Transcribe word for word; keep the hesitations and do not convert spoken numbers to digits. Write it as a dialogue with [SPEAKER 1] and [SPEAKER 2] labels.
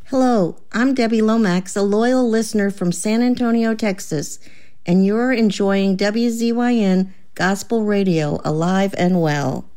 [SPEAKER 1] Hello, I'm Debbie Lomax, a loyal listener from San Antonio, Texas, and you're enjoying W Z Y N Gospel Radio Alive and Well.